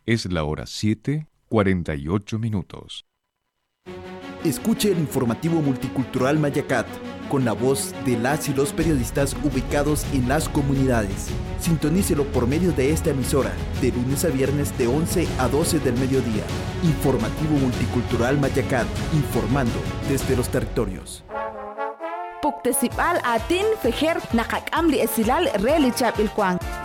Es la hora 7:48. Escuche el informativo multicultural Mayacat, con la voz de las y los periodistas ubicados en las comunidades. Sintonícelo por medio de esta emisora, de lunes a viernes de 11 a 12 del mediodía. Informativo multicultural Mayacat, informando desde los territorios. Puktesipal atin fejer nakak amli esilal relichap ilkwang.